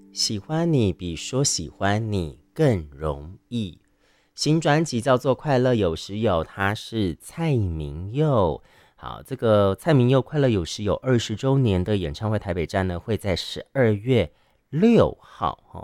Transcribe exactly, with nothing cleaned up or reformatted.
喜欢你比说喜欢你更容易。新专辑叫做《快乐有时有》，它是蔡明佑。好，这个蔡明佑《快乐有时有》二十周年的演唱会台北站呢，会在十二月六号。